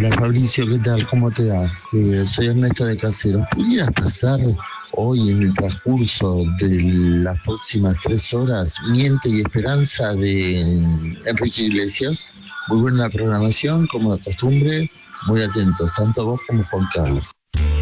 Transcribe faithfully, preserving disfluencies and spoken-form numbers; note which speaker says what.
Speaker 1: Hola Fabricio, ¿qué tal? ¿Cómo te va? Eh, soy Ernesto de Caseros. ¿Pudieras pasar hoy en el transcurso de las próximas tres horas Miente y Esperanza de Enrique Iglesias? Muy buena programación, como de costumbre, muy atentos, tanto vos como Juan Carlos.